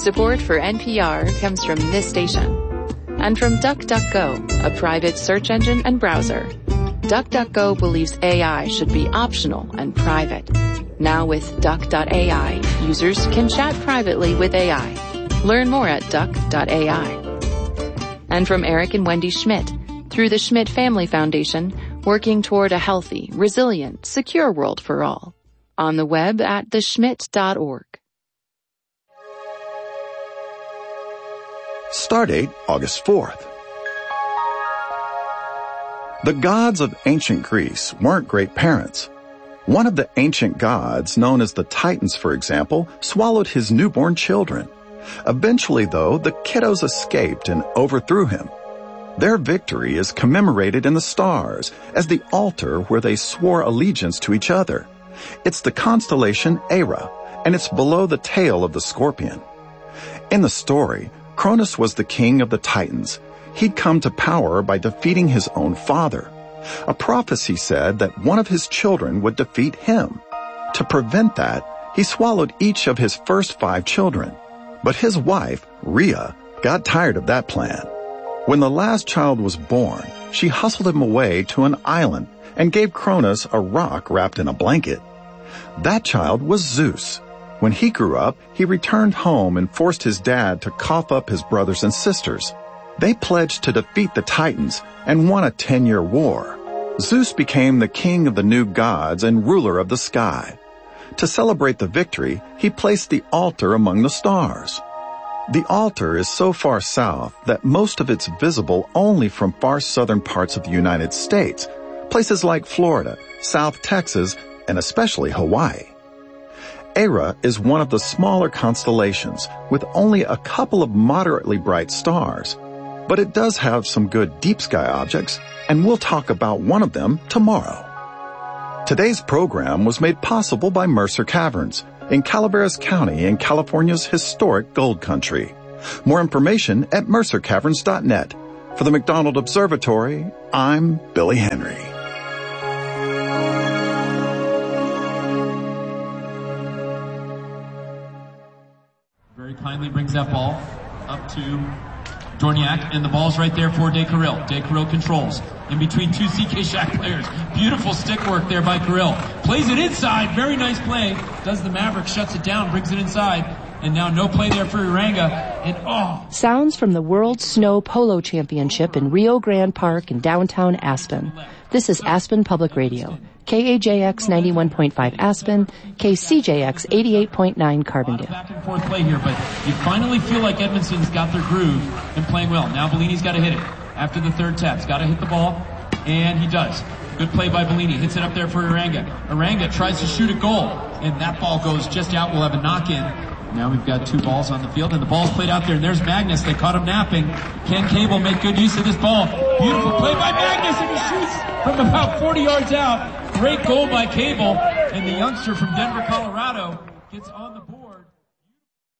Support for NPR comes from this station. And from DuckDuckGo, a private search engine and browser. DuckDuckGo believes AI should be optional and private. Now with Duck.ai, users can chat privately with AI. Learn more at Duck.ai. And from Eric and Wendy Schmidt, through the Schmidt Family Foundation, working toward a healthy, resilient, secure world for all. On the web at theschmidt.org. Stardate August 4th. The gods of ancient Greece weren't great parents. One of the ancient gods, known as the Titans, for example, swallowed his newborn children. Eventually, though, the kiddos escaped and overthrew him. Their victory is commemorated in the stars as the altar where they swore allegiance to each other. It's the constellation Era, and it's below the tail of the scorpion. In the story, Cronus was the king of the Titans. He'd come to power by defeating his own father. A prophecy said that one of his children would defeat him. To prevent that, he swallowed each of his first 5 children. But his wife, Rhea, got tired of that plan. When the last child was born, she hustled him away to an island and gave Cronus a rock wrapped in a blanket. That child was Zeus. When he grew up, he returned home and forced his dad to cough up his brothers and sisters. They pledged to defeat the Titans and won a 10-year war. Zeus became the king of the new gods and ruler of the sky. To celebrate the victory, he placed the altar among the stars. The altar is so far south that most of it's visible only from far southern parts of the United States, places like Florida, South Texas, and especially Hawaii. Era is one of the smaller constellations with only a couple of moderately bright stars, but it does have some good deep sky objects, and we'll talk about one of them tomorrow. Today's program was made possible by Mercer Caverns in Calaveras County in California's historic gold country. More information at mercercaverns.net. For the McDonald Observatory, I'm Billy Henry. Very kindly brings that ball up to Dorniak, and the ball's right there for DeCarril. DeCarril controls in between 2 CK Shack players. Beautiful stick work there by Carril. Plays it inside. Very nice play. Does the Maverick, shuts it down, brings it inside. And now no play there for Uranga. And Sounds from the World Snow Polo Championship in Rio Grande Park in downtown Aspen. This is Aspen Public Radio. KAJX 91.5 Aspen, KCJX 88.9 Carbondale. Back and forth play here, but you finally feel like Edmondson's got their groove and playing well. Now Bellini's got to hit it. After the third tap's got to hit the ball, and he does. Good play by Bellini. Hits it up there for Uranga. Uranga tries to shoot a goal, and that ball goes just out. We'll have a knock-in. Now we've got 2 balls on the field, and the ball's played out there, and there's Magnus. They caught him napping. Ken Cable make good use of this ball. Beautiful play by Magnus, and he shoots from about 40 yards out. Great goal by Cable, and the youngster from Denver, Colorado gets on the board.